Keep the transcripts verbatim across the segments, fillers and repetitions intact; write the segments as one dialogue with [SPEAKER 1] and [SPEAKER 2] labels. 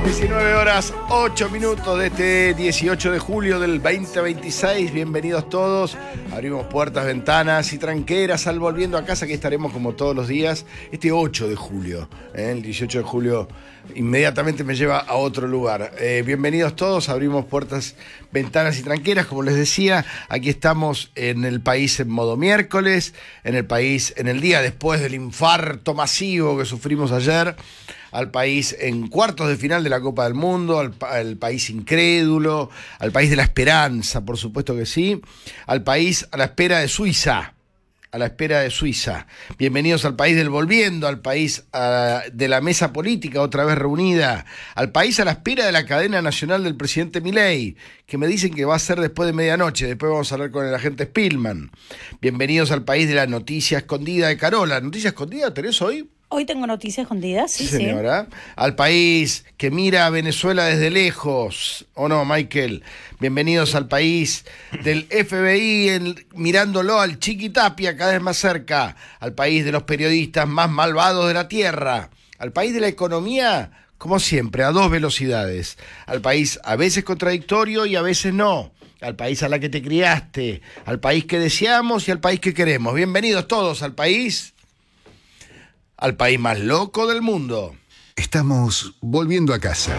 [SPEAKER 1] diecinueve horas, ocho minutos de este dieciocho de julio del veinte veintiséis. Bienvenidos todos. Abrimos puertas, ventanas y tranqueras al Volviendo a Casa, que estaremos como todos los días. Este ocho de julio, ¿eh? El dieciocho de julio inmediatamente me lleva a otro lugar. Eh, bienvenidos todos. Abrimos puertas, ventanas y tranqueras. Como les decía, aquí estamos en el país en modo miércoles, en el país en el día después del infarto masivo que sufrimos ayer, al país en cuartos de final de la Copa del Mundo, al, al país incrédulo, al país de la esperanza, por supuesto que sí, al país a la espera de Suiza, a la espera de Suiza. Bienvenidos al país del Volviendo, al país a, de la mesa política otra vez reunida, al país a la espera de la cadena nacional del presidente Milei, que me dicen que va a ser después de medianoche. Después vamos a hablar con el agente Spillman. Bienvenidos al país de la noticia escondida de Carola. ¿Noticia escondida tenés hoy?
[SPEAKER 2] Hoy tengo noticias escondidas, sí,
[SPEAKER 1] sí, señora. Sí. Al país que mira a Venezuela desde lejos, ¿o no, Michael? Bienvenidos al país del F B I, en, mirándolo al Chiquitapia cada vez más cerca, al país de los periodistas más malvados de la tierra, al país de la economía, como siempre, a dos velocidades, al país a veces contradictorio y a veces no, al país a la que te criaste, al país que deseamos y al país que queremos. Bienvenidos todos al país... al país más loco del mundo.
[SPEAKER 3] Estamos volviendo a casa.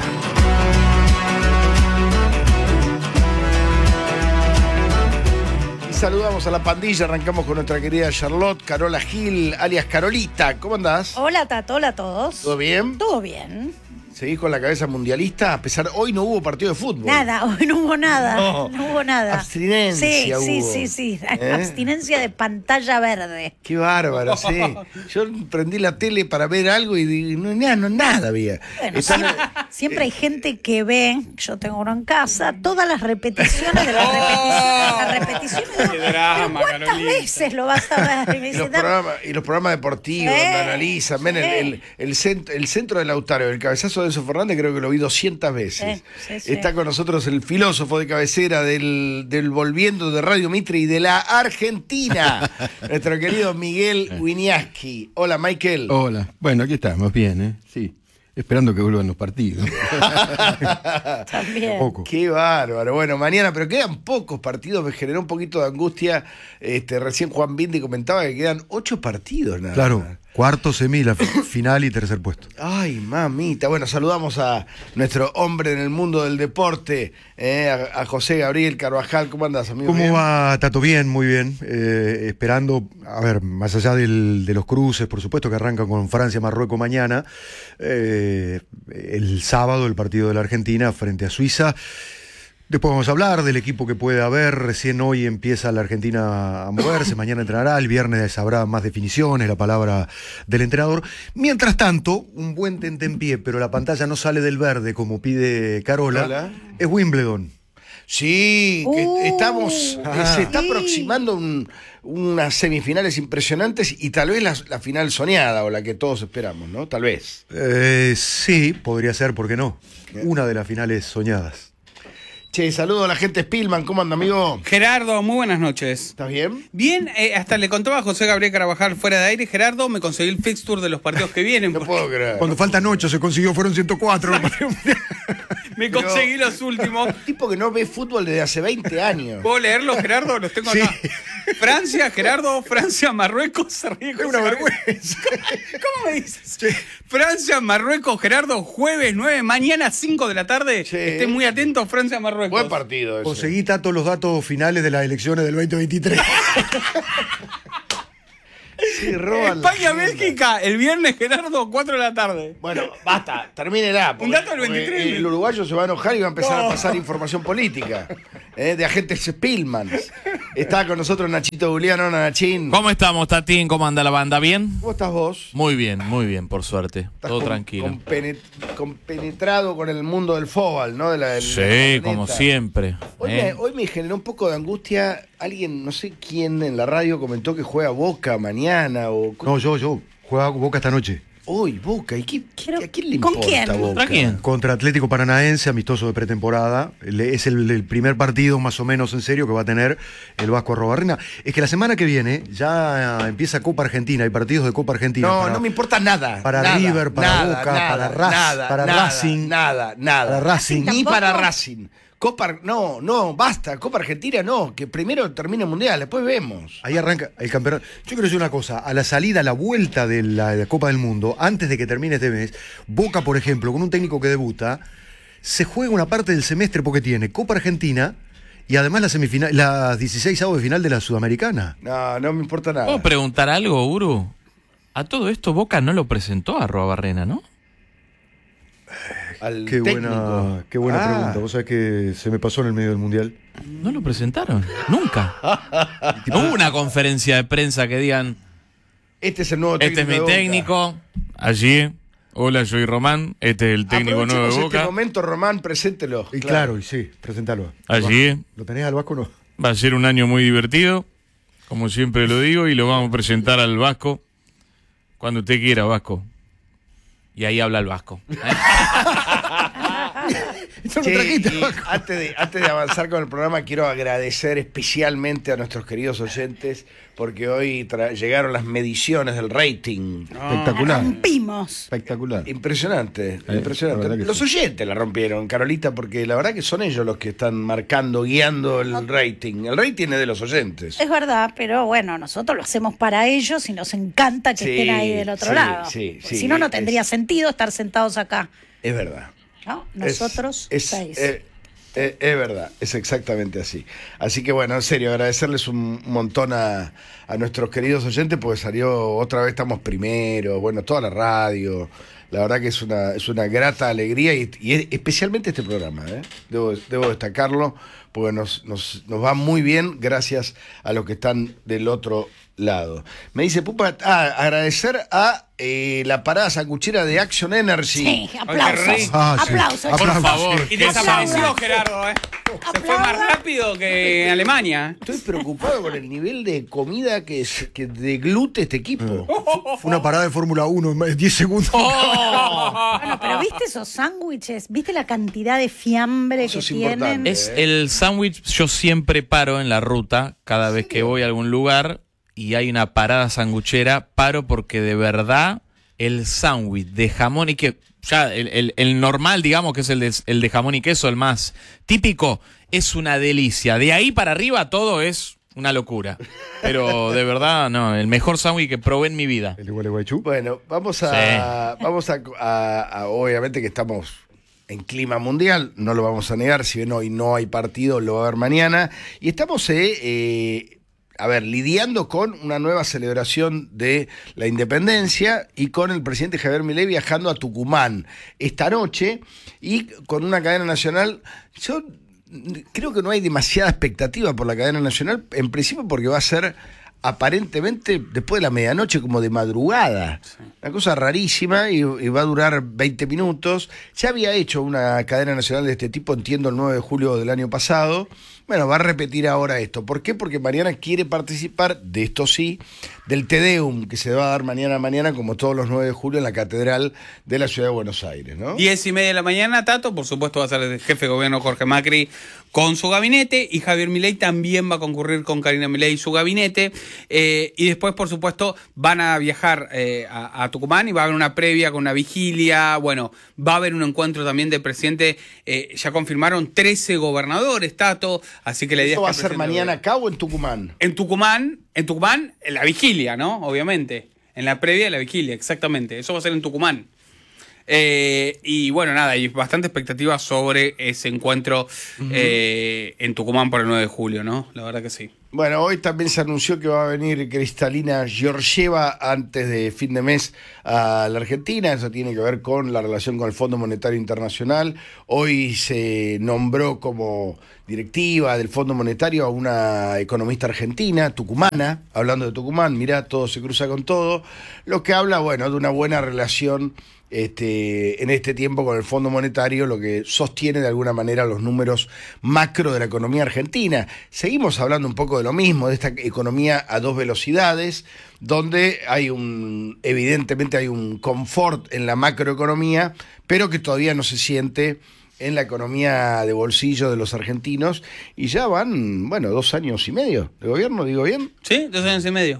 [SPEAKER 1] Y saludamos a la pandilla, arrancamos con nuestra querida Charlotte, Carola Gil, alias Carolita. ¿Cómo andás?
[SPEAKER 2] Hola, Tato, hola a todos.
[SPEAKER 1] ¿Todo bien?
[SPEAKER 2] Todo bien.
[SPEAKER 1] ¿Seguís con la cabeza mundialista? A pesar, hoy no hubo partido de fútbol.
[SPEAKER 2] Nada, hoy no hubo nada. No, no hubo nada.
[SPEAKER 1] Abstinencia
[SPEAKER 2] sí,
[SPEAKER 1] hubo.
[SPEAKER 2] Sí, sí, sí.
[SPEAKER 1] ¿Eh?
[SPEAKER 2] Abstinencia de pantalla verde.
[SPEAKER 1] Qué bárbaro, sí. Yo prendí la tele para ver algo y dije, no, no, no nada había.
[SPEAKER 2] Bueno, siempre, siempre hay gente que ve, yo tengo uno en casa, todas las repeticiones de las repeticiones. Las repeticiones
[SPEAKER 4] Qué drama,
[SPEAKER 2] ¿cuántas
[SPEAKER 4] Carolina.
[SPEAKER 2] veces lo vas a ver? Y,
[SPEAKER 1] y, los programas, y los programas deportivos,
[SPEAKER 2] sí,
[SPEAKER 1] donde analizan, ven
[SPEAKER 2] sí.
[SPEAKER 1] el, el, el, centro, el centro de Lautaro, el cabezazo de Enzo Fernández, creo que lo vi doscientas veces.
[SPEAKER 2] Sí, sí, sí.
[SPEAKER 1] Está con nosotros el filósofo de cabecera del, del Volviendo de Radio Mitre y de la Argentina, nuestro querido Miguel Wieniawski. Hola, Michael.
[SPEAKER 5] Hola. Bueno, aquí estamos, bien, ¿eh? Sí. Esperando que vuelvan los partidos.
[SPEAKER 2] También.
[SPEAKER 5] Poco.
[SPEAKER 1] Qué bárbaro. Bueno, mañana, pero quedan pocos partidos, me generó un poquito de angustia. Este, recién Juan Bindi comentaba que quedan ocho partidos, nada.
[SPEAKER 5] Claro, cuarto, semi, la final y tercer puesto.
[SPEAKER 1] Ay, mamita. Bueno, saludamos a nuestro hombre en el mundo del deporte, eh, a, a José Gabriel Carvajal. ¿Cómo andás, amigo?
[SPEAKER 5] ¿Cómo
[SPEAKER 1] ¿Bien?
[SPEAKER 5] va, Tato? Bien, muy bien. Eh, esperando, a ver, más allá del, de los cruces, por supuesto, que arrancan con Francia-Marruecos mañana, eh, el sábado el partido de la Argentina frente a Suiza. Después vamos a hablar del equipo que puede haber. Recién hoy empieza la Argentina a moverse, mañana entrenará, el viernes habrá más definiciones, la palabra del entrenador. Mientras tanto, un buen tentempié, pero la pantalla no sale del verde como pide Carola,
[SPEAKER 1] Hola.
[SPEAKER 5] Es Wimbledon.
[SPEAKER 1] Sí, que
[SPEAKER 2] Uh,
[SPEAKER 1] estamos,
[SPEAKER 5] ah,
[SPEAKER 1] se está
[SPEAKER 2] sí.
[SPEAKER 1] aproximando un, unas semifinales impresionantes y tal vez la, la final soñada o la que todos esperamos, ¿no? Tal vez.
[SPEAKER 5] Eh, sí, podría ser, ¿por qué no? Una de las finales soñadas.
[SPEAKER 1] Che, saludo a la gente Spillman. ¿Cómo anda, amigo?
[SPEAKER 4] Gerardo, muy buenas noches.
[SPEAKER 1] ¿Estás bien?
[SPEAKER 4] Bien, eh, hasta le contaba a José Gabriel Carvajal fuera de aire. Gerardo, me conseguí el fixture de los partidos que vienen.
[SPEAKER 1] No puedo creer.
[SPEAKER 5] Cuando faltan ocho, se consiguió, fueron ciento cuatro.
[SPEAKER 4] Me
[SPEAKER 1] Pero-
[SPEAKER 4] conseguí los últimos.
[SPEAKER 1] Un tipo que no ve fútbol desde hace veinte años.
[SPEAKER 4] ¿Puedo leerlos, Gerardo? Los tengo acá. Francia, Gerardo, Francia, Marruecos. Se ríe
[SPEAKER 5] Es
[SPEAKER 4] José
[SPEAKER 5] una
[SPEAKER 4] Gabriel.
[SPEAKER 5] vergüenza.
[SPEAKER 4] ¿Cómo me dices? Francia, Marruecos, Gerardo, jueves nueve, mañana cinco de la tarde.
[SPEAKER 1] Sí.
[SPEAKER 4] Estén muy atentos, Francia, Marruecos.
[SPEAKER 1] Buen partido ese.
[SPEAKER 5] Conseguí, Tato, los datos finales de las elecciones del veinte veintitrés.
[SPEAKER 1] Sí, roban la
[SPEAKER 4] España,
[SPEAKER 1] agenda.
[SPEAKER 4] Bélgica, el viernes, Gerardo, cuatro de la tarde.
[SPEAKER 1] Bueno, basta, termínela. porque-
[SPEAKER 4] Un dato del
[SPEAKER 1] porque
[SPEAKER 4] veintitrés.
[SPEAKER 1] El uruguayo se va a enojar y va a empezar
[SPEAKER 4] No.
[SPEAKER 1] a pasar información política. eh, de agentes Spillman. Está con nosotros Nachito Juliano, Nachín.
[SPEAKER 6] ¿Cómo estamos, Tatín? ¿Cómo anda la banda? ¿Bien?
[SPEAKER 1] ¿Cómo estás vos?
[SPEAKER 6] Muy bien, muy bien, por suerte.
[SPEAKER 1] Estás
[SPEAKER 6] Todo
[SPEAKER 1] con-
[SPEAKER 6] tranquilo.
[SPEAKER 1] compenet- compenetrado con el mundo del fútbol, ¿no? De la, de la
[SPEAKER 6] Sí,
[SPEAKER 1] camioneta.
[SPEAKER 6] como siempre.
[SPEAKER 1] Hoy,
[SPEAKER 6] ¿eh?
[SPEAKER 1] me, hoy me generó un poco de angustia. Alguien, no sé quién en la radio comentó que juega Boca mañana o...
[SPEAKER 5] No, yo, yo. Juega Boca esta noche.
[SPEAKER 1] Hoy, Boca. ¿Y qué,
[SPEAKER 2] Quiero-
[SPEAKER 1] ¿A quién le
[SPEAKER 2] ¿con
[SPEAKER 1] importa
[SPEAKER 2] quién?
[SPEAKER 1] Boca?
[SPEAKER 6] ¿Contra quién?
[SPEAKER 5] Contra Atlético Paranaense, amistoso de pretemporada. Le- Es el, el primer partido más o menos en serio que va a tener el Vasco Arrobarrena. Es que la semana que viene ya empieza Copa Argentina, hay partidos de Copa Argentina.
[SPEAKER 1] No,
[SPEAKER 5] para-
[SPEAKER 1] no me importa nada.
[SPEAKER 5] para
[SPEAKER 1] nada,
[SPEAKER 5] River, para
[SPEAKER 1] nada,
[SPEAKER 5] Boca,
[SPEAKER 1] nada,
[SPEAKER 5] para Raz-
[SPEAKER 1] nada,
[SPEAKER 5] para
[SPEAKER 1] nada,
[SPEAKER 5] Racing.
[SPEAKER 1] Nada, nada.
[SPEAKER 5] Para Racing.
[SPEAKER 1] Ni
[SPEAKER 2] ¿Tampoco?
[SPEAKER 1] para Racing. Copa, no, no, basta. Copa Argentina no, que primero termine el Mundial, después vemos.
[SPEAKER 5] Ahí arranca el campeonato. Yo quiero decir una cosa, a la salida, a la vuelta de la, de la Copa del Mundo, antes de que termine este mes, Boca, por ejemplo, con un técnico que debuta, se juega una parte del semestre porque tiene Copa Argentina y además la semifinal, las dieciséis avos de final de la Sudamericana.
[SPEAKER 1] No, no me importa nada.
[SPEAKER 6] ¿Puedo preguntar algo, Uru? A todo esto Boca no lo presentó a Arrobarrena, ¿no?
[SPEAKER 1] Al
[SPEAKER 5] Qué
[SPEAKER 1] técnico.
[SPEAKER 5] buena, qué buena
[SPEAKER 1] Ah,
[SPEAKER 5] pregunta. Vos sabés que se me pasó en el medio del Mundial.
[SPEAKER 6] No lo presentaron, nunca. No hubo una conferencia de prensa que digan,
[SPEAKER 1] Este es el nuevo técnico.
[SPEAKER 6] este es mi
[SPEAKER 1] de Boca.
[SPEAKER 6] técnico, allí, hola, soy Román, este es el técnico nuevo de
[SPEAKER 1] Aprovechemos este
[SPEAKER 6] Boca.
[SPEAKER 1] momento, Román, preséntelo.
[SPEAKER 5] Y claro, y sí, presentalo.
[SPEAKER 6] Allí
[SPEAKER 5] ¿Lo tenés al Vasco o no?
[SPEAKER 6] va a ser un año muy divertido, como siempre lo digo, y lo vamos a presentar al Vasco cuando usted quiera, Vasco. Y ahí habla el Vasco. ¿eh?
[SPEAKER 5] Eso lo
[SPEAKER 1] Che,
[SPEAKER 5] trajiste,
[SPEAKER 1] y
[SPEAKER 5] Vasco.
[SPEAKER 1] antes, de, antes de avanzar con el programa, quiero agradecer especialmente a nuestros queridos oyentes, porque hoy tra- llegaron las mediciones del rating.
[SPEAKER 5] Espectacular.
[SPEAKER 2] Rompimos.
[SPEAKER 5] Espectacular.
[SPEAKER 1] Impresionante,
[SPEAKER 5] la
[SPEAKER 1] impresionante.
[SPEAKER 5] verdad que
[SPEAKER 1] Los
[SPEAKER 5] sí.
[SPEAKER 1] oyentes la rompieron, Carolita, porque la verdad que son ellos los que están marcando, guiando el rating. El rating es de los oyentes.
[SPEAKER 2] Es verdad, pero bueno, nosotros lo hacemos para ellos y nos encanta que
[SPEAKER 1] Sí,
[SPEAKER 2] estén ahí del otro
[SPEAKER 1] sí,
[SPEAKER 2] lado.
[SPEAKER 1] sí,
[SPEAKER 2] Porque
[SPEAKER 1] sí,
[SPEAKER 2] si no, no
[SPEAKER 1] es-
[SPEAKER 2] tendría sentido estar sentados acá.
[SPEAKER 1] Es verdad.
[SPEAKER 2] ¿No?
[SPEAKER 1] Es-
[SPEAKER 2] Nosotros
[SPEAKER 1] es,
[SPEAKER 2] seis.
[SPEAKER 1] eh, eh, es verdad, es exactamente así. Así que bueno, en serio, agradecerles un montón a, a nuestros queridos oyentes, porque salió otra vez, estamos primero, bueno, toda la radio. La verdad que es una, es una grata alegría y, y es- especialmente este programa, ¿eh? debo, debo destacarlo, porque nos, nos, nos va muy bien gracias a los que están del otro lado. Me dice Pupa, ah, agradecer a eh, la parada sanguchera de Action Energy.
[SPEAKER 2] Sí,
[SPEAKER 4] qué
[SPEAKER 2] aplausos.
[SPEAKER 4] rico.
[SPEAKER 5] Ah, sí.
[SPEAKER 2] aplausos.
[SPEAKER 6] Por
[SPEAKER 5] Aplausos.
[SPEAKER 6] favor.
[SPEAKER 4] Y desapareció
[SPEAKER 2] Aplaudan.
[SPEAKER 4] Gerardo, ¿eh? Se fue más
[SPEAKER 2] Aplaudan.
[SPEAKER 4] rápido que en Alemania.
[SPEAKER 1] Estoy preocupado con el nivel de comida que, es- que deglute este equipo.
[SPEAKER 5] Fue una parada de Fórmula uno en diez segundos.
[SPEAKER 2] Bueno, pero ¿viste esos sándwiches? ¿Viste la cantidad de fiambre
[SPEAKER 1] Eso
[SPEAKER 2] que
[SPEAKER 1] es
[SPEAKER 2] tienen?
[SPEAKER 1] importante.
[SPEAKER 6] Es el sándwich, yo siempre paro en la ruta, cada vez que voy a algún lugar y hay una parada sanguchera, paro porque de verdad el sándwich de jamón y que ya el, el- el normal, digamos, que es el de, el de jamón y queso, el más típico, es una delicia. De ahí para arriba todo es una locura. Pero de verdad, no, el mejor sándwich que probé en mi vida.
[SPEAKER 5] El de Gualeguaychú.
[SPEAKER 1] Bueno, vamos a. Vamos a, a- a- Obviamente que estamos en clima mundial, no lo vamos a negar, si bien hoy no hay partido, lo va a haber mañana. Y estamos, eh, eh, a ver, lidiando con una nueva celebración de la independencia y con el presidente Javier Milei viajando a Tucumán esta noche y con una cadena nacional. Yo creo que no hay demasiada expectativa por la cadena nacional, en principio porque va a ser aparentemente después de la medianoche, como de madrugada. Una cosa rarísima y, y va a durar veinte minutos. Ya había hecho una cadena nacional de este tipo, entiendo, el nueve de julio del año pasado. Bueno, va a repetir ahora esto. ¿Por qué? Porque Mariana quiere participar, de esto sí, del Te Deum, que se va a dar mañana a mañana, como todos los nueve de julio, en la Catedral de la Ciudad de Buenos Aires, ¿no?
[SPEAKER 4] Diez y media de la mañana, Tato, por supuesto va a ser el jefe de gobierno Jorge Macri con su gabinete, y Javier Milei también va a concurrir con Karina Milei y su gabinete, eh, y después, por supuesto, van a viajar eh, a, a Tucumán y va a haber una previa con una vigilia, bueno, va a haber un encuentro también del presidente, eh, ya confirmaron trece gobernadores, Tato, así que la idea
[SPEAKER 1] ¿Esto va a
[SPEAKER 4] es que el
[SPEAKER 1] ser
[SPEAKER 4] presidente
[SPEAKER 1] mañana
[SPEAKER 4] lo vea.
[SPEAKER 1] acá o en Tucumán?
[SPEAKER 4] En Tucumán, en Tucumán, en la vigilia, ¿no? Obviamente. En la previa de la vigilia, exactamente. Eso va a ser en Tucumán. Eh, y bueno, nada, hay bastante expectativa sobre ese encuentro eh, en Tucumán por el nueve de julio, ¿no? La verdad que sí.
[SPEAKER 1] Bueno, hoy también se anunció que va a venir Cristalina Georgieva antes de fin de mes a la Argentina. Eso tiene que ver con la relación con el Fondo Monetario Internacional. Hoy se nombró como directiva del Fondo Monetario a una economista argentina, tucumana, hablando de Tucumán, mirá, todo se cruza con todo, lo que habla, bueno, de una buena relación este, en este tiempo con el Fondo Monetario, lo que sostiene de alguna manera los números macro de la economía argentina. Seguimos hablando un poco de lo mismo, de esta economía a dos velocidades, donde hay un, evidentemente hay un confort en la macroeconomía, pero que todavía no se siente en la economía de bolsillo de los argentinos, y ya van, bueno, dos años y medio de gobierno, ¿digo bien?
[SPEAKER 4] Sí, dos años y medio.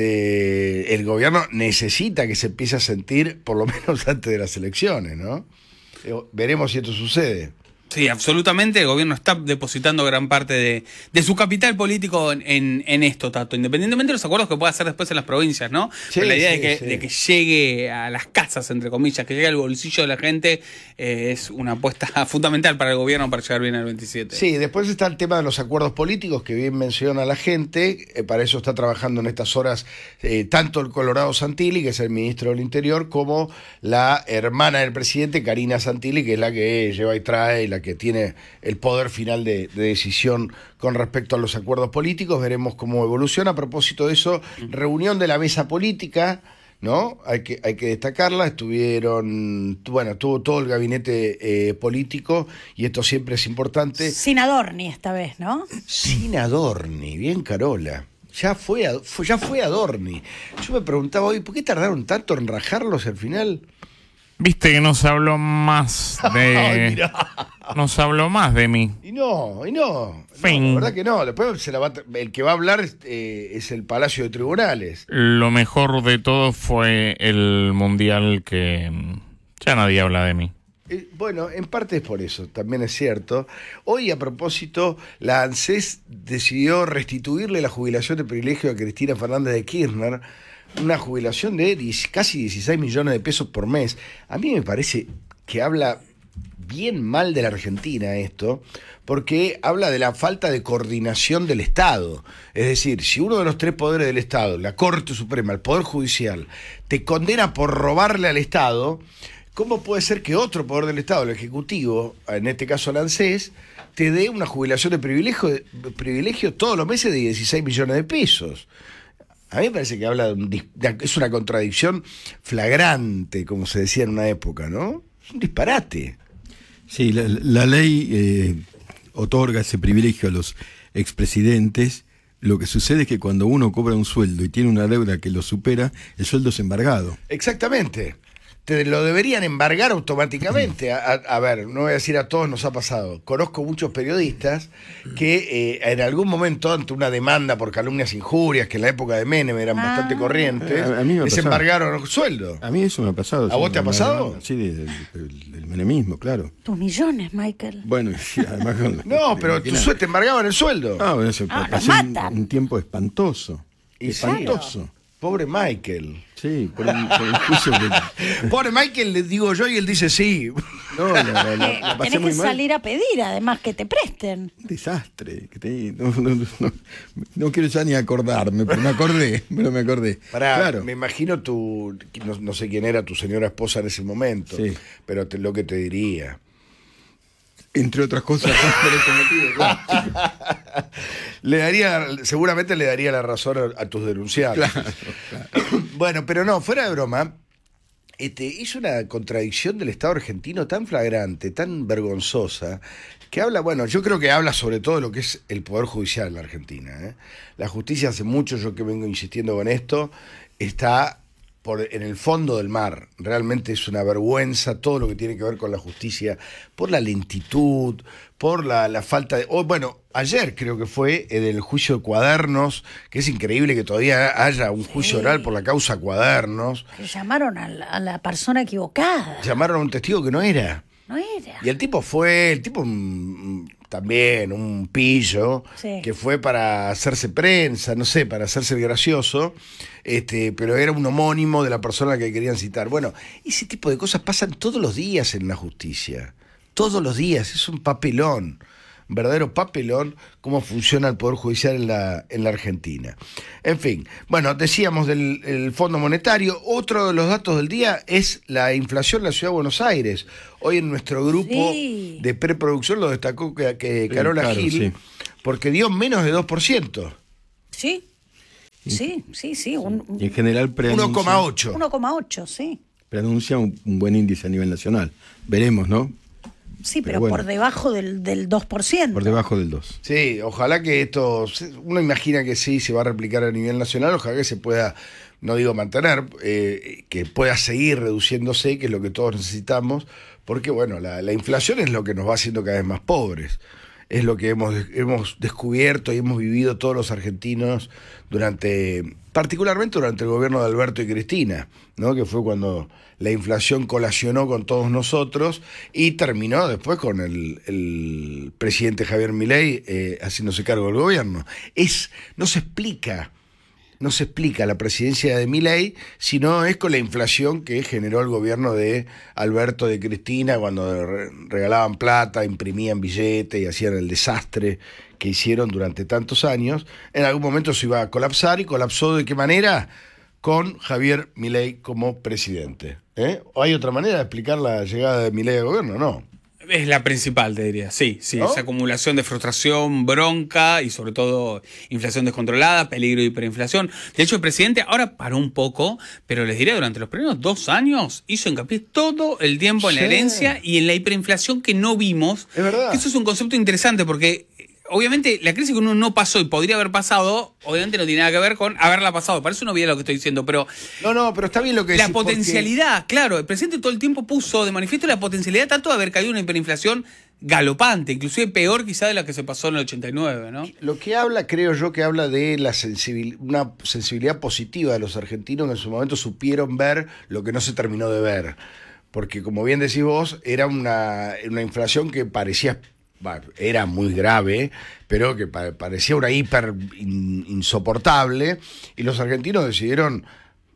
[SPEAKER 1] Este, el gobierno necesita que se empiece a sentir, por lo menos antes de las elecciones, ¿no? Eh, Veremos si esto sucede.
[SPEAKER 4] Sí, absolutamente. El gobierno está depositando gran parte de, de su capital político en, en, en esto, Tato. Independientemente de los acuerdos que pueda hacer después en las provincias, ¿no?
[SPEAKER 1] Sí,
[SPEAKER 4] Pero la idea
[SPEAKER 1] sí,
[SPEAKER 4] de, que,
[SPEAKER 1] sí.
[SPEAKER 4] de que llegue a las casas, entre comillas, que llegue al bolsillo de la gente, eh, es una apuesta fundamental para el gobierno para llegar bien al veintisiete.
[SPEAKER 1] Sí, después está el tema de los acuerdos políticos, que bien menciona la gente. Eh, para eso está trabajando en estas horas eh, tanto el Colorado Santilli, que es el ministro del Interior, como la hermana del presidente, Karina Santilli, que es la que lleva y trae y la que tiene el poder final de, de decisión con respecto a los acuerdos políticos. Veremos cómo evoluciona. A propósito de eso, reunión de la mesa política, ¿no? Hay que, hay que destacarla. Estuvieron, bueno, tuvo todo el gabinete eh, político, y esto siempre es importante.
[SPEAKER 2] Sin Adorni esta vez, ¿no?
[SPEAKER 1] Sin Adorni, bien Carola. Ya fue, a- fue- ya fue Adorni. Yo me preguntaba hoy, ¿por qué tardaron tanto en rajarlos al final?
[SPEAKER 7] Viste que nos habló más
[SPEAKER 1] Ay,
[SPEAKER 7] de.
[SPEAKER 1] mirá.
[SPEAKER 7] Nos habló más de mí.
[SPEAKER 1] Y no, y no. No,
[SPEAKER 7] Fin.
[SPEAKER 1] la verdad que no. Después se la va a tra- el que va a hablar es, eh, es el Palacio de Tribunales.
[SPEAKER 7] Lo mejor de todo fue el mundial que mm, ya nadie habla de mí.
[SPEAKER 1] Eh, bueno, en parte es por eso, también es cierto. Hoy, a propósito, la ANSES decidió restituirle la jubilación de privilegio a Cristina Fernández de Kirchner, una jubilación de diez casi dieciséis millones de pesos por mes. A mí me parece que habla bien mal de la Argentina esto, porque habla de la falta de coordinación del Estado. Es decir, si uno de los tres poderes del Estado, la Corte Suprema, el Poder Judicial, te condena por robarle al Estado, ¿cómo puede ser que otro poder del Estado, el Ejecutivo, en este caso el ANSES, te dé una jubilación de privilegio, de privilegio todos los meses de dieciséis millones de pesos? A mí me parece que habla de un dis- de- es una contradicción flagrante, como se decía en una época, ¿no? Es un disparate.
[SPEAKER 8] Sí, la, la ley eh, otorga ese privilegio a los expresidentes. Lo que sucede es que cuando uno cobra un sueldo y tiene una deuda que lo supera, el sueldo es embargado.
[SPEAKER 1] Exactamente. Te lo deberían embargar automáticamente. A, a- a ver, no voy a decir a todos, nos ha pasado. Conozco muchos periodistas que eh, en algún momento, ante una demanda por calumnias e injurias, que en la época de Menem eran
[SPEAKER 2] Ah.
[SPEAKER 1] bastante corrientes,
[SPEAKER 8] A- a mí me ha
[SPEAKER 1] les
[SPEAKER 8] pasado.
[SPEAKER 1] embargaron el sueldo.
[SPEAKER 8] A mí eso me ha pasado.
[SPEAKER 1] ¿A vos te ha
[SPEAKER 8] una
[SPEAKER 1] pasado?
[SPEAKER 8] demanda, Sí, de- de- del, del menemismo, claro.
[SPEAKER 2] Tus millones, Michael.
[SPEAKER 8] Bueno, sí, además... con-
[SPEAKER 1] No, pero tu
[SPEAKER 8] Imagínate.
[SPEAKER 1] sueldo te embargaban el sueldo.
[SPEAKER 8] Ah, bueno, eso,
[SPEAKER 2] Ah,
[SPEAKER 8] pasé
[SPEAKER 2] los
[SPEAKER 8] un,
[SPEAKER 2] matan.
[SPEAKER 8] un tiempo espantoso.
[SPEAKER 1] Y
[SPEAKER 8] espantoso.
[SPEAKER 1] Pobre Michael.
[SPEAKER 8] Sí, por un, por un juicio que...
[SPEAKER 1] Pobre Michael, le digo yo y él dice sí.
[SPEAKER 8] No, la, la- la-
[SPEAKER 2] Eh,
[SPEAKER 8] la pasé
[SPEAKER 2] tenés
[SPEAKER 8] muy
[SPEAKER 2] que
[SPEAKER 8] mal.
[SPEAKER 2] salir a pedir, además, que te presten.
[SPEAKER 8] Un desastre. Que te- no, no, no, no, no quiero ya ni acordarme, pero me acordé, pero me acordé.
[SPEAKER 1] Pará,
[SPEAKER 8] claro.
[SPEAKER 1] me imagino tu, no, no sé quién era tu señora esposa en ese momento,
[SPEAKER 8] Sí.
[SPEAKER 1] pero te- lo que te diría.
[SPEAKER 8] Entre otras cosas, por ese motivo, claro.
[SPEAKER 1] Le daría, seguramente le daría la razón a, a tus denunciantes. Bueno, pero no, fuera de broma, este, es una contradicción del Estado argentino tan flagrante, tan vergonzosa, que habla, bueno, yo creo que habla sobre todo de lo que es el Poder Judicial en la Argentina, ¿eh? La justicia hace mucho, yo que vengo insistiendo con esto, está por, en el fondo del mar. Realmente es una vergüenza todo lo que tiene que ver con la justicia, por la lentitud, por la, la falta de... Oh, bueno, ayer creo que fue eh, del juicio de Cuadernos, que es increíble que todavía haya un juicio oral por la causa Cuadernos.
[SPEAKER 2] Que llamaron a la, a la persona equivocada.
[SPEAKER 1] Llamaron a un testigo que no era.
[SPEAKER 2] No era.
[SPEAKER 1] Y el tipo fue, el tipo mm, también, un pillo,
[SPEAKER 2] Sí.
[SPEAKER 1] que fue para hacerse prensa, no sé, para hacerse el gracioso, este, pero era un homónimo de la persona que querían citar. Bueno, ese tipo de cosas pasan todos los días en la justicia. Todos los días, es un papelón. Un verdadero papelón cómo funciona el Poder Judicial en la, en la Argentina. En fin, bueno, decíamos del el Fondo Monetario. Otro de los datos del día es la inflación en la Ciudad de Buenos Aires. Hoy en nuestro grupo
[SPEAKER 2] Sí.
[SPEAKER 1] de preproducción lo destacó que, que
[SPEAKER 8] Sí,
[SPEAKER 1] Carola
[SPEAKER 8] claro,
[SPEAKER 1] Gil,
[SPEAKER 8] sí.
[SPEAKER 1] porque dio menos de dos por ciento.
[SPEAKER 2] Sí. Sí, sí, sí. Un, un-
[SPEAKER 8] Y en general preanuncia-
[SPEAKER 1] uno coma ocho.
[SPEAKER 2] uno coma ocho, sí.
[SPEAKER 8] pero anuncia un, un buen índice a nivel nacional. Veremos, ¿no?
[SPEAKER 2] Sí, pero,
[SPEAKER 8] Pero bueno.
[SPEAKER 2] por debajo del, del dos por ciento.
[SPEAKER 8] Por debajo del dos.
[SPEAKER 1] Sí, ojalá que esto, uno imagina que sí, se va a replicar a nivel nacional, ojalá que se pueda, no digo mantener, eh, que pueda seguir reduciéndose, que es lo que todos necesitamos, porque bueno, la, la inflación es lo que nos va haciendo cada vez más pobres. Es lo que hemos, hemos descubierto y hemos vivido todos los argentinos durante, particularmente durante el gobierno de Alberto y Cristina, ¿no? Que fue cuando la inflación colacionó con todos nosotros y terminó después con el, el presidente Javier Milei eh, haciéndose cargo del gobierno. Es, no se explica. No se explica la presidencia de Milei, sino es con la inflación que generó el gobierno de Alberto de Cristina cuando re- regalaban plata, imprimían billetes y hacían el desastre que hicieron durante tantos años. En algún momento se iba a colapsar y colapsó ¿de qué manera? Con Javier Milei como presidente. ¿Eh? ¿O hay otra manera de explicar la llegada de Milei al gobierno? No.
[SPEAKER 4] Es la principal, te diría, sí, sí,
[SPEAKER 1] ¿No?
[SPEAKER 4] esa acumulación de frustración, bronca y sobre todo inflación descontrolada, peligro de hiperinflación. De hecho, el presidente ahora paró un poco, pero les diré, durante los primeros dos años hizo hincapié todo el tiempo en
[SPEAKER 1] Sí.
[SPEAKER 4] la herencia y en la hiperinflación que no vimos.
[SPEAKER 1] Es verdad.
[SPEAKER 4] Que eso es un concepto interesante porque obviamente la crisis que uno no pasó y podría haber pasado, obviamente no tiene nada que ver con haberla pasado. Para eso no olvida lo que estoy diciendo, pero
[SPEAKER 1] No, no, pero está bien lo que
[SPEAKER 4] la
[SPEAKER 1] decís, porque-
[SPEAKER 4] potencialidad, claro, el presidente todo el tiempo puso de manifiesto la potencialidad tanto de haber caído una hiperinflación galopante, inclusive peor quizá de la que se pasó en el ochenta y nueve, ¿no?
[SPEAKER 1] Lo que habla, creo yo, que habla de la sensibil- una sensibilidad positiva de los argentinos que en su momento supieron ver lo que no se terminó de ver. Porque, como bien decís vos, era una, una inflación que parecía, bah, era muy grave, pero que pa- parecía una hiper in- insoportable, y los argentinos decidieron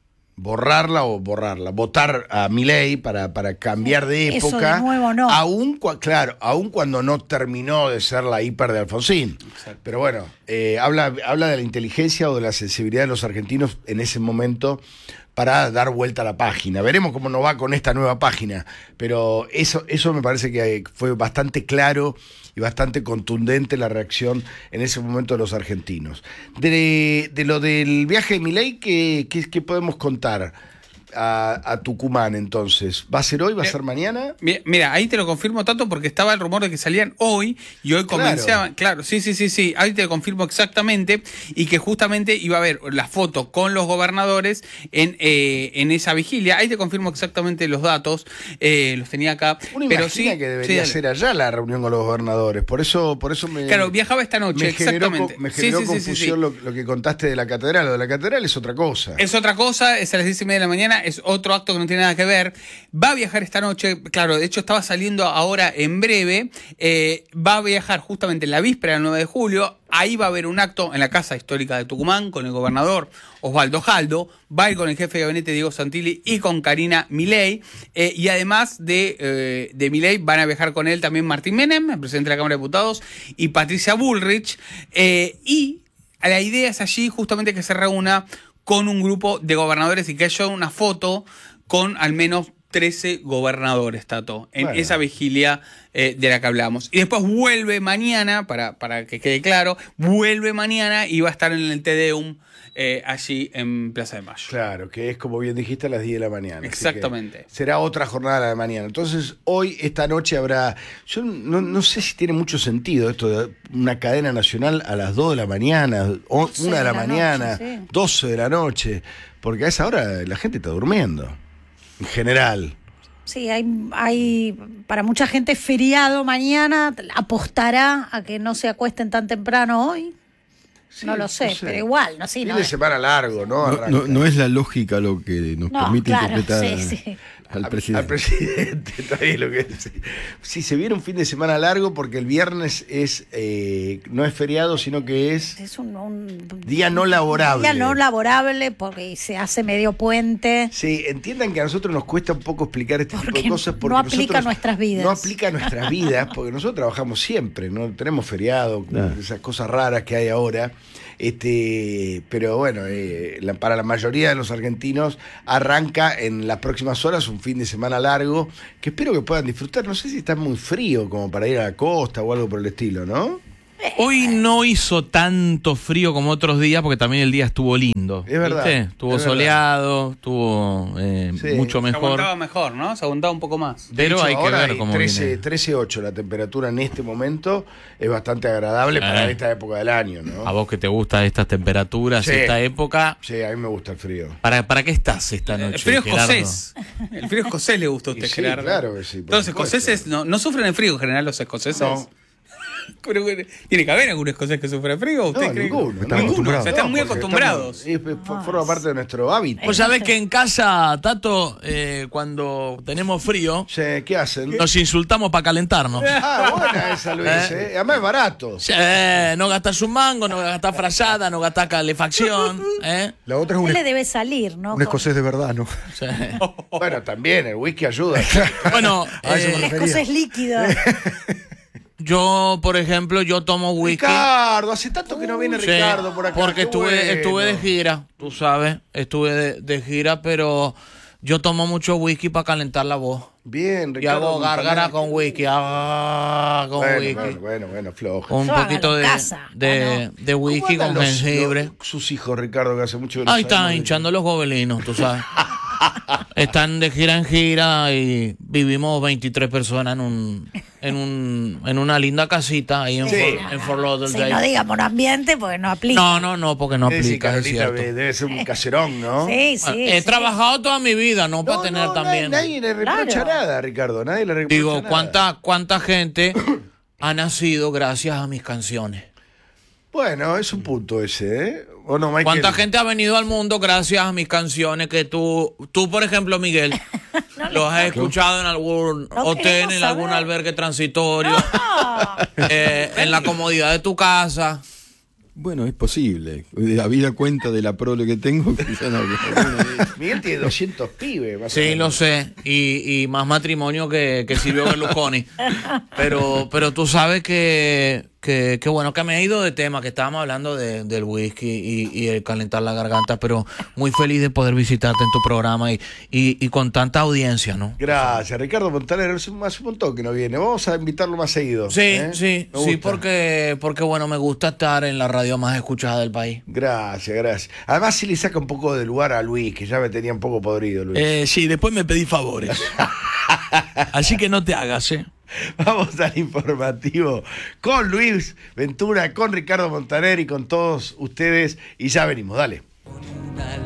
[SPEAKER 1] borrarla o borrarla, votar a Milei para, para cambiar de
[SPEAKER 2] Eso
[SPEAKER 1] época.
[SPEAKER 2] de nuevo no.
[SPEAKER 1] Aún, cua- claro, aún cuando no terminó de ser la hiper de Alfonsín. Pero bueno, eh, habla, habla de la inteligencia o de la sensibilidad de los argentinos en ese momento para dar vuelta a la página. Veremos cómo nos va con esta nueva página, pero eso, eso me parece que fue bastante claro y bastante contundente la reacción en ese momento de los argentinos. De, de lo del viaje de Milei, ¿qué, qué, qué podemos contar a, a Tucumán entonces? ¿Va a ser hoy? ¿Va a ser mañana?
[SPEAKER 4] Mi- Mira, ahí te lo confirmo tanto porque estaba el rumor de que salían hoy y hoy comenzaban. Claro, sí, sí, sí, sí. Ahí te lo confirmo exactamente y que justamente iba a haber la foto con los gobernadores en, eh, en esa vigilia. Ahí te confirmo exactamente los datos. Eh, los tenía acá.
[SPEAKER 1] Uno
[SPEAKER 4] pero
[SPEAKER 1] imagina
[SPEAKER 4] sí,
[SPEAKER 1] que
[SPEAKER 4] sí,
[SPEAKER 1] debería
[SPEAKER 4] dale.
[SPEAKER 1] ser allá la reunión con los gobernadores. Por eso, por eso me.
[SPEAKER 4] Claro, viajaba esta noche,
[SPEAKER 1] me generó,
[SPEAKER 4] exactamente.
[SPEAKER 1] co- me
[SPEAKER 4] Sí,
[SPEAKER 1] generó
[SPEAKER 4] sí, sí, sí,
[SPEAKER 1] confusión
[SPEAKER 4] sí.
[SPEAKER 1] Lo, lo que contaste de la catedral. Lo de la catedral es otra cosa.
[SPEAKER 4] Es otra cosa, es a las diez y media de la mañana, es otro acto que no tiene nada que ver. Va a viajar esta noche, claro, de hecho estaba saliendo ahora en breve, eh, va a viajar justamente en la víspera del nueve de julio, ahí va a haber un acto en la Casa Histórica de Tucumán con el gobernador Osvaldo Jaldo, va a ir con el jefe de gabinete Diego Santilli y con Karina Milei, eh, y además de, eh, de Milei van a viajar con él también Martín Menem, el presidente de la Cámara de Diputados, y Patricia Bullrich, eh, y la idea es allí justamente que se reúna con un grupo de gobernadores y que haya una foto con al menos trece gobernadores, Tato, en
[SPEAKER 1] Bueno.
[SPEAKER 4] esa vigilia eh, de la que hablamos. Y después vuelve mañana, para, para que quede claro, vuelve mañana y va a estar en el Te Deum eh, allí en Plaza de Mayo.
[SPEAKER 1] Claro, que es como bien dijiste a las diez de la mañana. así
[SPEAKER 4] Exactamente.
[SPEAKER 1] que será otra jornada la de mañana. Entonces, hoy, esta noche habrá. Yo no, no sé si tiene mucho sentido esto de una cadena nacional a las dos de la mañana, o,
[SPEAKER 2] Sí,
[SPEAKER 1] una de la,
[SPEAKER 2] de la
[SPEAKER 1] mañana,
[SPEAKER 2] noche, sí.
[SPEAKER 1] doce de la noche, porque a esa hora la gente está durmiendo. En general.
[SPEAKER 2] Sí, hay, hay para mucha gente feriado mañana, apostará a que no se acuesten tan temprano hoy.
[SPEAKER 1] Sí,
[SPEAKER 2] no lo sé,
[SPEAKER 1] no sé.
[SPEAKER 2] pero igual, no, sí,
[SPEAKER 1] Fin
[SPEAKER 2] no
[SPEAKER 1] de
[SPEAKER 2] es-
[SPEAKER 1] semana largo, ¿no?
[SPEAKER 8] No,
[SPEAKER 1] Arranca.
[SPEAKER 8] no, no es la lógica lo que nos
[SPEAKER 2] No,
[SPEAKER 8] permite
[SPEAKER 2] claro,
[SPEAKER 8] interpretar
[SPEAKER 2] sí, sí.
[SPEAKER 8] al
[SPEAKER 1] A-
[SPEAKER 8] presidente.
[SPEAKER 1] Al presidente, está bien lo que es. Sí, se viene un fin de semana largo porque el viernes es eh, no es feriado, sino que es
[SPEAKER 2] Es un, un
[SPEAKER 1] día no laborable.
[SPEAKER 2] día no laborable porque se hace medio puente.
[SPEAKER 1] Sí, entiendan que a nosotros nos cuesta un poco explicar este tipo
[SPEAKER 2] Porque
[SPEAKER 1] de cosas porque
[SPEAKER 2] no aplica
[SPEAKER 1] nosotros-
[SPEAKER 2] a nuestras vidas.
[SPEAKER 1] No aplica a nuestras vidas porque nosotros trabajamos siempre, no tenemos feriado,
[SPEAKER 8] Claro.
[SPEAKER 1] esas cosas raras que hay ahora. Este, pero bueno, eh, la- para la mayoría de los argentinos arranca en las próximas horas un fin de semana largo que espero que puedan disfrutar. No sé si está muy frío como para ir a la costa o algo por el estilo, ¿no?
[SPEAKER 6] Hoy no hizo tanto frío como otros días porque también el día estuvo lindo.
[SPEAKER 1] Es verdad,
[SPEAKER 6] ¿viste? Estuvo
[SPEAKER 1] es
[SPEAKER 6] soleado, estuvo eh,
[SPEAKER 1] Sí.
[SPEAKER 6] mucho
[SPEAKER 4] Se
[SPEAKER 6] mejor.
[SPEAKER 4] aguantaba mejor, ¿no? Se aguantaba un poco más.
[SPEAKER 1] De
[SPEAKER 6] Pero
[SPEAKER 1] hecho,
[SPEAKER 6] hay que
[SPEAKER 1] ahora
[SPEAKER 6] ver
[SPEAKER 1] hay
[SPEAKER 6] cómo
[SPEAKER 1] trece,
[SPEAKER 6] viene.
[SPEAKER 1] trece ocho la temperatura en este momento es bastante agradable para
[SPEAKER 6] Eh.
[SPEAKER 1] esta época del año, ¿no?
[SPEAKER 6] A vos que te gustan estas temperaturas,
[SPEAKER 1] Sí.
[SPEAKER 6] esta época,
[SPEAKER 1] Sí, a mí me gusta el frío.
[SPEAKER 6] ¿para, ¿para qué estás esta noche?
[SPEAKER 4] El frío
[SPEAKER 6] Gerardo?
[SPEAKER 4] escocés. El frío escocés le gusta a usted,
[SPEAKER 1] Y sí,
[SPEAKER 4] Gerardo.
[SPEAKER 1] claro que sí, por
[SPEAKER 4] Los
[SPEAKER 1] supuesto.
[SPEAKER 4] escoceses no, no sufren el frío en general, los escoceses.
[SPEAKER 1] No.
[SPEAKER 4] Pero, bueno, ¿tiene que haber algún escocés que sufra frío? ¿Usted
[SPEAKER 1] No,
[SPEAKER 4] cree?
[SPEAKER 1] ninguno.
[SPEAKER 5] Están
[SPEAKER 4] Ninguno.
[SPEAKER 5] acostumbrados.
[SPEAKER 4] O sea, están
[SPEAKER 1] No,
[SPEAKER 4] muy
[SPEAKER 1] porque
[SPEAKER 4] acostumbrados.
[SPEAKER 1] estamos- es- es- forma parte de nuestro hábito.
[SPEAKER 6] Vos sabés que en casa, Tato, eh, cuando tenemos frío,
[SPEAKER 1] Sí, ¿qué hacen?
[SPEAKER 6] nos insultamos para calentarnos.
[SPEAKER 1] Ah, buena esa, Luis. ¿eh? Además es barato.
[SPEAKER 6] Sí, eh, no gastás un mango, no gastás frazada, no gastás calefacción. ¿eh?
[SPEAKER 5] La otra es
[SPEAKER 2] ¿Qué
[SPEAKER 5] un,
[SPEAKER 2] le debe salir, no?
[SPEAKER 5] un escocés de verdad, ¿no?
[SPEAKER 6] Sí.
[SPEAKER 1] Bueno, también el whisky ayuda.
[SPEAKER 6] Bueno,
[SPEAKER 5] A eso me
[SPEAKER 6] eh,
[SPEAKER 2] El
[SPEAKER 5] refería.
[SPEAKER 2] escocés líquido.
[SPEAKER 6] yo, por ejemplo, yo tomo whisky.
[SPEAKER 1] Ricardo, hace tanto que no viene
[SPEAKER 6] Sí,
[SPEAKER 1] Ricardo por acá.
[SPEAKER 6] porque
[SPEAKER 1] qué
[SPEAKER 6] estuve,
[SPEAKER 1] bueno.
[SPEAKER 6] estuve de gira, tú sabes, estuve de, de gira, pero yo tomo mucho whisky para calentar la voz.
[SPEAKER 1] Bien,
[SPEAKER 6] Y
[SPEAKER 1] Ricardo.
[SPEAKER 6] hago gárgara
[SPEAKER 1] Montaner.
[SPEAKER 6] con whisky, ah, con
[SPEAKER 1] Bueno,
[SPEAKER 6] whisky.
[SPEAKER 1] bueno, bueno, bueno, flojo.
[SPEAKER 6] Un
[SPEAKER 2] Eso
[SPEAKER 6] poquito
[SPEAKER 2] hágalo
[SPEAKER 6] de,
[SPEAKER 2] en casa,
[SPEAKER 6] de, de whisky
[SPEAKER 1] ¿Cómo andan
[SPEAKER 6] con
[SPEAKER 1] los-
[SPEAKER 6] jengibre.
[SPEAKER 1] los- sus hijos, Ricardo, que hace mucho que no
[SPEAKER 6] Ahí están
[SPEAKER 1] sabemos de-
[SPEAKER 6] hinchando los gobelinos, tú sabes. Están de gira en gira y vivimos veintitrés personas en un en un en una linda casita ahí en,
[SPEAKER 1] Sí.
[SPEAKER 6] Fort, en Fort
[SPEAKER 2] Si
[SPEAKER 6] Lauderdale.
[SPEAKER 2] no diga monoambiente, porque no aplica.
[SPEAKER 6] No, no, no, porque no
[SPEAKER 1] Es decir,
[SPEAKER 6] aplica, es
[SPEAKER 1] Carolita,
[SPEAKER 6] cierto.
[SPEAKER 1] debe ser un caserón, ¿no?
[SPEAKER 2] Sí,
[SPEAKER 6] Bueno,
[SPEAKER 2] sí.
[SPEAKER 6] He
[SPEAKER 2] sí.
[SPEAKER 6] trabajado toda mi vida, no, para
[SPEAKER 1] No,
[SPEAKER 6] tener
[SPEAKER 1] no,
[SPEAKER 6] también.
[SPEAKER 1] Nadie, nadie le reprocha
[SPEAKER 2] Claro.
[SPEAKER 1] nada, Ricardo. Nadie le reprocha
[SPEAKER 6] Digo,
[SPEAKER 1] nada.
[SPEAKER 6] ¿cuánta, cuánta gente ha nacido gracias a mis canciones?
[SPEAKER 1] Bueno, es un punto ese, ¿eh? ¿O no, Michael?
[SPEAKER 6] ¿Cuánta gente ha venido al mundo gracias a mis canciones que tú, tú por ejemplo, Miguel, los has escuchado en algún
[SPEAKER 2] No
[SPEAKER 6] hotel,
[SPEAKER 2] queremos
[SPEAKER 6] en algún
[SPEAKER 2] saber.
[SPEAKER 6] albergue transitorio,
[SPEAKER 2] No.
[SPEAKER 6] eh, en la comodidad de tu casa?
[SPEAKER 8] Bueno, es posible. La vida cuenta de la prole que tengo. Quizá no, alguna vez.
[SPEAKER 1] Miguel tiene doscientos pibes. más o
[SPEAKER 6] Sí,
[SPEAKER 1] menos.
[SPEAKER 6] lo sé, y, y más matrimonio que, que Silvio Berlusconi. Pero, pero tú sabes que, que, que bueno que me he ido de tema, que estábamos hablando de- del whisky y, y el calentar la garganta, pero muy feliz de poder visitarte en tu programa y, y, y con tanta audiencia, ¿no?
[SPEAKER 1] Gracias, Ricardo Montaner. Hace un hace un montón que no viene. Vamos a invitarlo más seguido.
[SPEAKER 6] Sí,
[SPEAKER 1] ¿eh?
[SPEAKER 6] sí,
[SPEAKER 1] Me
[SPEAKER 6] sí,
[SPEAKER 1] gusta.
[SPEAKER 6] porque, porque bueno, me gusta estar en la radio más escuchada del país.
[SPEAKER 1] Gracias, gracias. Además, sí le saca un poco de lugar a Luis, que ya me tenía un poco podrido, Luis.
[SPEAKER 6] Eh, sí, después me pedí favores. Así que no te hagas, ¿eh?
[SPEAKER 1] Vamos al informativo con Luis Ventura, con Ricardo Montaner y con todos ustedes. Y ya venimos, dale.
[SPEAKER 9] Una